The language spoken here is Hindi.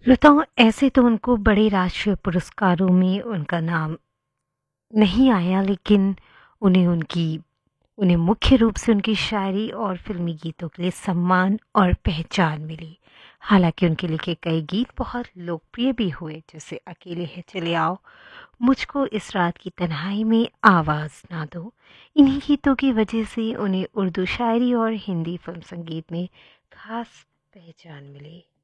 बताऊँ, ऐसे तो उनको बड़े राष्ट्रीय पुरस्कारों में उनका नाम नहीं आया, लेकिन उन्हें उनकी उन्हें मुख्य रूप से उनकी शायरी और फ़िल्मी गीतों के लिए सम्मान और पहचान मिली। हालाँकि उनके लिखे कई गीत बहुत लोकप्रिय भी हुए, जैसे अकेले है चले आओ, मुझको इस रात की तन्हाई में आवाज़ ना दो। इन्हीं गीतों की वजह से उन्हें उर्दू शायरी और हिंदी फ़िल्म संगीत में ख़ास पहचान मिली।